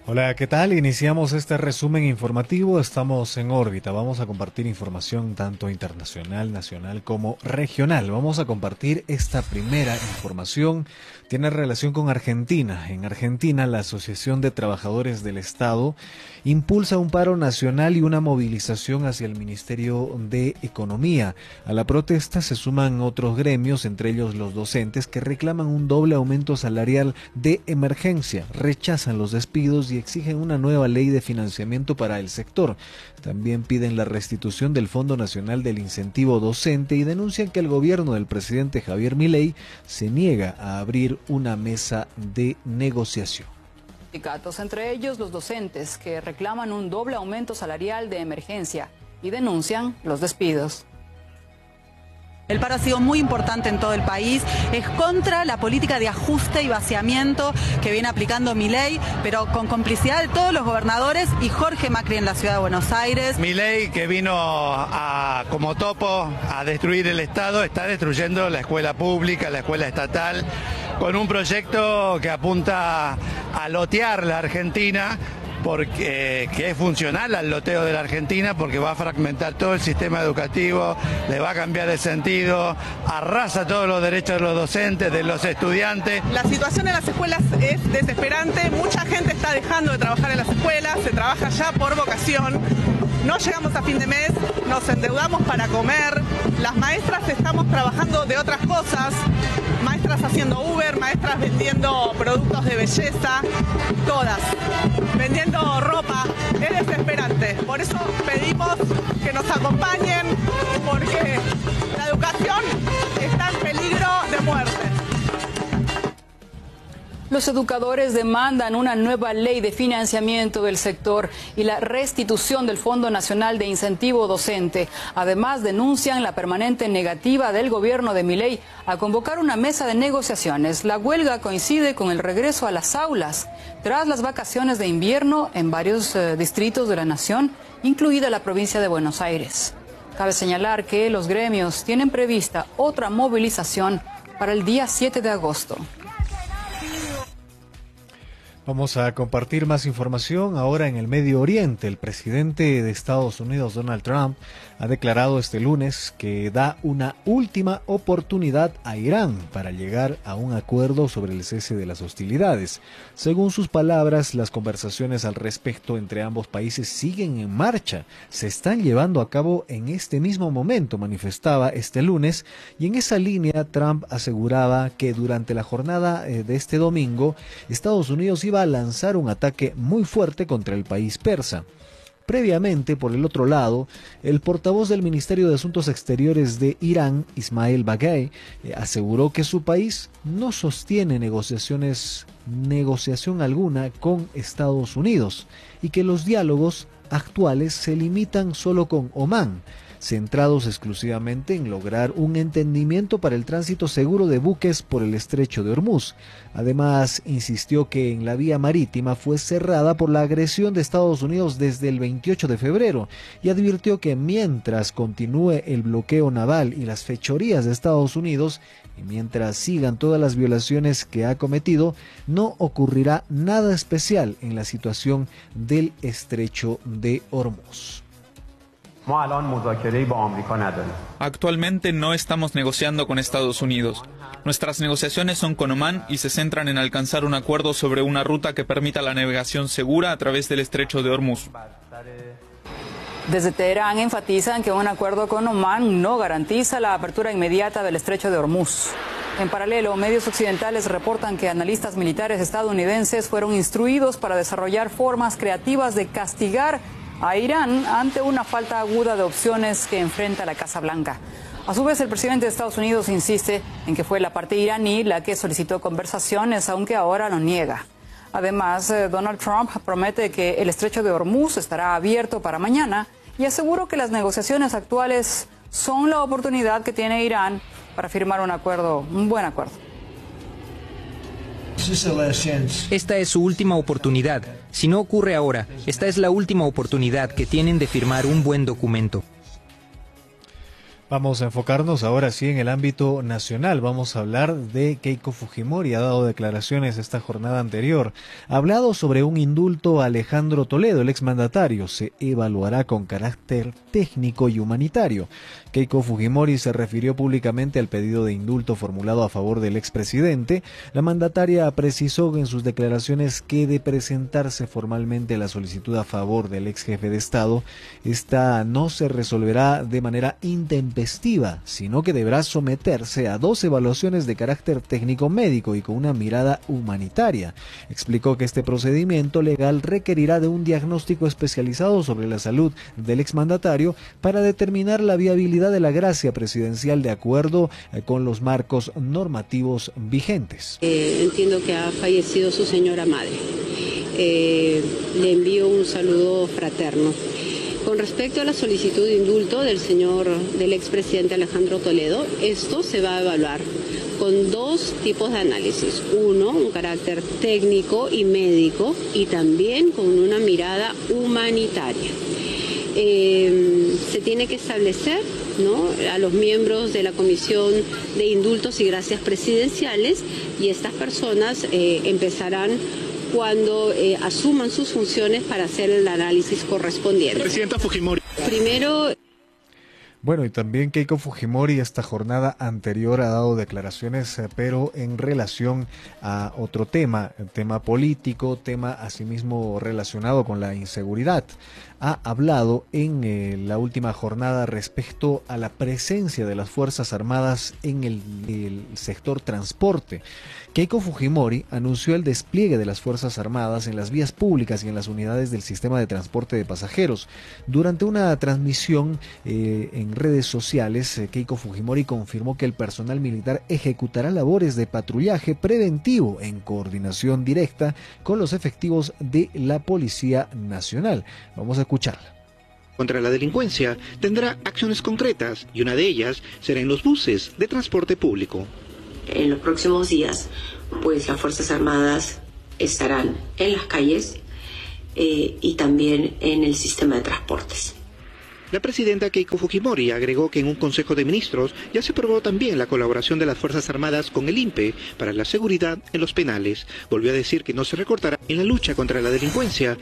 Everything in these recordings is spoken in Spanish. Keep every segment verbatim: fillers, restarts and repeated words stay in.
Hola, ¿qué tal? Iniciamos este resumen informativo. Estamos en órbita. Vamos a compartir información tanto internacional, nacional como regional. Vamos a compartir esta primera información. Tiene relación con Argentina. En Argentina, la Asociación de Trabajadores del Estado impulsa un paro nacional y una movilización hacia el Ministerio de Economía. A la protesta se suman otros gremios, entre ellos los docentes, que reclaman un doble aumento salarial de emergencia, rechazan los despidos y exigen una nueva ley de financiamiento para el sector. También piden la restitución del Fondo Nacional del Incentivo Docente y denuncian que el gobierno del presidente Javier Milei se niega a abrir una mesa de negociación. Sindicatos, entre ellos los docentes, que reclaman un doble aumento salarial de emergencia y denuncian los despidos. El paro ha sido muy importante en todo el país, es contra la política de ajuste y vaciamiento que viene aplicando Milei, pero con complicidad de todos los gobernadores y Jorge Macri en la ciudad de Buenos Aires. Milei, que vino a, como topo a destruir el Estado, está destruyendo la escuela pública, la escuela estatal, con un proyecto que apunta a lotear la Argentina, porque que es funcional al loteo de la Argentina, porque va a fragmentar todo el sistema educativo, le va a cambiar el sentido, arrasa todos los derechos de los docentes, de los estudiantes. La situación en las escuelas es desesperante, mucha gente está dejando de trabajar en las escuelas, se trabaja ya por vocación, no llegamos a fin de mes, nos endeudamos para comer, las maestras estamos trabajando de otras cosas, maestras haciendo Uber, maestras vendiendo productos de belleza, todas, vendiendo ropa. Es desesperante, por eso pedimos que nos acompañen, porque la educación está en peligro de muerte. Los educadores demandan una nueva ley de financiamiento del sector y la restitución del Fondo Nacional de Incentivo Docente. Además, denuncian la permanente negativa del gobierno de Milei a convocar una mesa de negociaciones. La huelga coincide con el regreso a las aulas tras las vacaciones de invierno en varios eh, distritos de la nación, incluida la provincia de Buenos Aires. Cabe señalar que los gremios tienen prevista otra movilización para el día siete de agosto. Vamos a compartir más información ahora en el Medio Oriente. El presidente de Estados Unidos, Donald Trump, ha declarado este lunes que da una última oportunidad a Irán para llegar a un acuerdo sobre el cese de las hostilidades. Según sus palabras, las conversaciones al respecto entre ambos países siguen en marcha. Se están llevando a cabo en este mismo momento, manifestaba este lunes, y en esa línea Trump aseguraba que durante la jornada de este domingo, Estados Unidos iba a lanzar un ataque muy fuerte contra el país persa. Previamente, por el otro lado, el portavoz del Ministerio de Asuntos Exteriores de Irán, Ismail Baghai, eh, aseguró que su país no sostiene negociaciones, negociación alguna con Estados Unidos y que los diálogos actuales se limitan solo con Omán, centrados exclusivamente en lograr un entendimiento para el tránsito seguro de buques por el estrecho de Hormuz. Además, insistió que en la vía marítima fue cerrada por la agresión de Estados Unidos desde el veintiocho de febrero y advirtió que mientras continúe el bloqueo naval y las fechorías de Estados Unidos y mientras sigan todas las violaciones que ha cometido, no ocurrirá nada especial en la situación del estrecho de Hormuz. Actualmente no estamos negociando con Estados Unidos. Nuestras negociaciones son con Omán y se centran en alcanzar un acuerdo sobre una ruta que permita la navegación segura a través del estrecho de Hormuz. Desde Teherán enfatizan que un acuerdo con Omán no garantiza la apertura inmediata del estrecho de Hormuz. En paralelo, medios occidentales reportan que analistas militares estadounidenses fueron instruidos para desarrollar formas creativas de castigar a Irán ante una falta aguda de opciones que enfrenta la Casa Blanca. A su vez, el presidente de Estados Unidos insiste en que fue la parte iraní la que solicitó conversaciones, aunque ahora lo niega. Además, eh, Donald Trump promete que el estrecho de Hormuz estará abierto para mañana y aseguró que las negociaciones actuales son la oportunidad que tiene Irán para firmar un acuerdo, un buen acuerdo. Esta es su última oportunidad. Si no ocurre ahora, esta es la última oportunidad que tienen de firmar un buen documento. Vamos a enfocarnos ahora sí en el ámbito nacional. Vamos a hablar de Keiko Fujimori. Ha dado declaraciones esta jornada anterior. Ha hablado sobre un indulto a Alejandro Toledo, el exmandatario. Se evaluará con carácter técnico y humanitario. Keiko Fujimori se refirió públicamente al pedido de indulto formulado a favor del expresidente. La mandataria precisó en sus declaraciones que de presentarse formalmente la solicitud a favor del ex jefe de Estado, esta no se resolverá de manera intempestiva, sino que deberá someterse a dos evaluaciones de carácter técnico-médico y con una mirada humanitaria. Explicó que este procedimiento legal requerirá de un diagnóstico especializado sobre la salud del exmandatario para determinar la viabilidad de la gracia presidencial de acuerdo con los marcos normativos vigentes. Eh, entiendo que ha fallecido su señora madre. Eh, le envío un saludo fraterno. Con respecto a la solicitud de indulto del señor, del expresidente Alejandro Toledo, esto se va a evaluar con dos tipos de análisis. Uno, un carácter técnico y médico, y también con una mirada humanitaria. Eh, se tiene que establecer, ¿no?, a los miembros de la Comisión de Indultos y Gracias Presidenciales, y estas personas eh, empezarán cuando eh, asuman sus funciones para hacer el análisis correspondiente. Presidenta Fujimori. Primero... Bueno, y también Keiko Fujimori esta jornada anterior ha dado declaraciones, eh, pero en relación a otro tema, el tema político, tema asimismo relacionado con la inseguridad. Ha hablado en eh, la última jornada respecto a la presencia de las Fuerzas Armadas en el, el sector transporte. Keiko Fujimori anunció el despliegue de las Fuerzas Armadas en las vías públicas y en las unidades del sistema de transporte de pasajeros. Durante una transmisión eh, en redes sociales, eh, Keiko Fujimori confirmó que el personal militar ejecutará labores de patrullaje preventivo en coordinación directa con los efectivos de la Policía Nacional. Vamos a escucharla. Contra la delincuencia tendrá acciones concretas y una de ellas será en los buses de transporte público. En los próximos días, pues las Fuerzas Armadas estarán en las calles eh, y también en el sistema de transportes. La presidenta Keiko Fujimori agregó que en un Consejo de Ministros ya se aprobó también la colaboración de las Fuerzas Armadas con el I N P E para la seguridad en los penales. Volvió a decir que no se recortará en la lucha contra la delincuencia.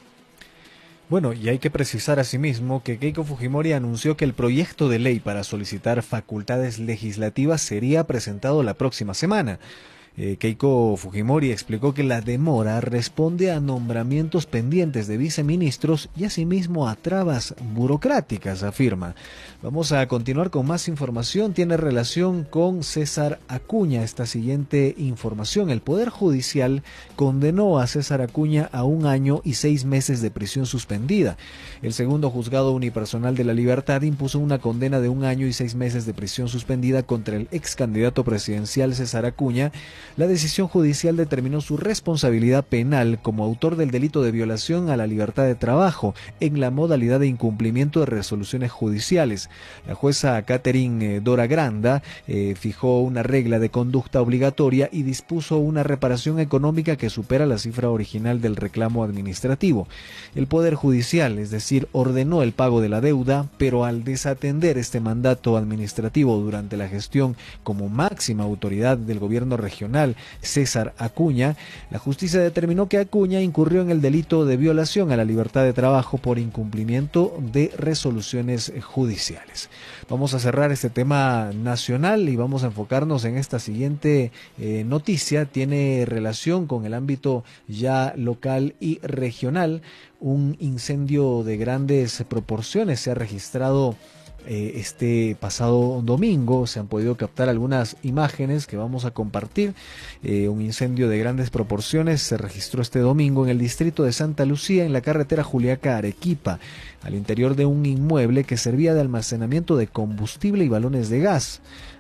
Bueno, y hay que precisar asimismo que Keiko Fujimori anunció que el proyecto de ley para solicitar facultades legislativas sería presentado la próxima semana. Eh, Keiko Fujimori explicó que la demora responde a nombramientos pendientes de viceministros y asimismo a trabas burocráticas, afirma. Vamos a continuar con más información. Tiene relación con César Acuña. Esta siguiente información: el Poder Judicial condenó a César Acuña a un año y seis meses de prisión suspendida. El segundo juzgado unipersonal de la Libertad impuso una condena de un año y seis meses de prisión suspendida contra el ex candidato presidencial César Acuña. La decisión judicial determinó su responsabilidad penal como autor del delito de violación a la libertad de trabajo en la modalidad de incumplimiento de resoluciones judiciales. La jueza Catherine Dora Granda eh, fijó una regla de conducta obligatoria y dispuso una reparación económica que supera la cifra original del reclamo administrativo. El Poder Judicial, es decir, ordenó el pago de la deuda, pero al desatender este mandato administrativo durante la gestión como máxima autoridad del gobierno regional, César Acuña, la justicia determinó que Acuña incurrió en el delito de violación a la libertad de trabajo por incumplimiento de resoluciones judiciales. Vamos a cerrar este tema nacional y vamos a enfocarnos en esta siguiente eh, noticia. Tiene relación con el ámbito ya local y regional. Un incendio de grandes proporciones se ha registrado Eh, este pasado domingo. Se han podido captar algunas imágenes que vamos a compartir. Eh, un incendio de grandes proporciones se registró este domingo en el distrito de Santa Lucía, en la carretera Juliaca-Arequipa, al interior de un inmueble que servía de almacenamiento de combustible y balones de gas.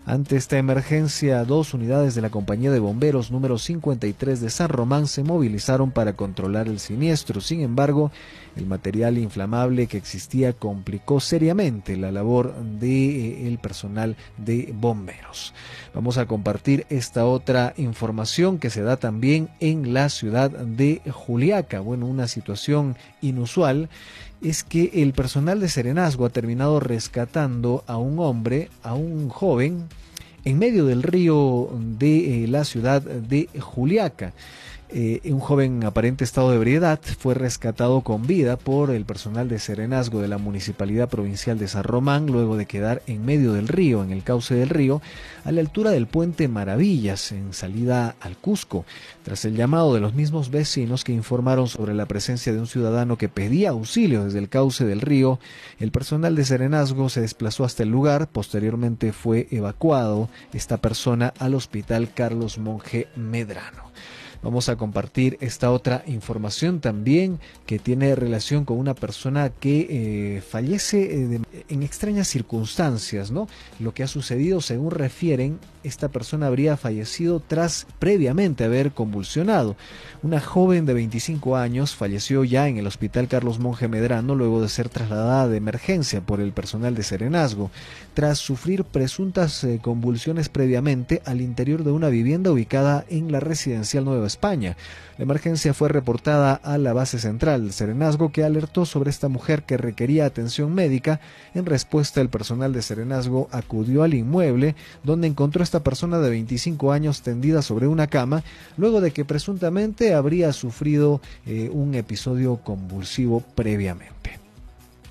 Ante esta emergencia, dos unidades de la compañía de bomberos número cincuenta y tres de San Román se movilizaron para controlar el siniestro. Sin embargo, el material inflamable que existía complicó seriamente la labor del personal de bomberos. Vamos a compartir esta otra información que se da también en la ciudad de Juliaca. Bueno, una situación inusual es que el personal de Serenazgo ha terminado rescatando a un hombre, a un joven, en medio del río de eh, la ciudad de Juliaca. Eh, un joven en aparente estado de ebriedad fue rescatado con vida por el personal de Serenazgo de la Municipalidad Provincial de San Román, luego de quedar en medio del río, en el cauce del río, a la altura del puente Maravillas, en salida al Cusco. Tras el llamado de los mismos vecinos que informaron sobre la presencia de un ciudadano que pedía auxilio desde el cauce del río, el personal de Serenazgo se desplazó hasta el lugar. Posteriormente fue evacuado esta persona al Hospital Carlos Monge Medrano. Vamos a compartir esta otra información también que tiene relación con una persona que eh, fallece eh, de, en extrañas circunstancias, ¿no? Lo que ha sucedido, según refieren, esta persona habría fallecido tras previamente haber convulsionado. Una joven de veinticinco años falleció ya en el Hospital Carlos Monge Medrano luego de ser trasladada de emergencia por el personal de Serenazgo, tras sufrir presuntas eh, convulsiones previamente al interior de una vivienda ubicada en la residencial Nueva España. La emergencia fue reportada a la base central del Serenazgo, que alertó sobre esta mujer que requería atención médica. En respuesta, el personal de Serenazgo acudió al inmueble, donde encontró a esta persona de veinticinco años tendida sobre una cama, luego de que presuntamente habría sufrido eh, un episodio convulsivo previamente.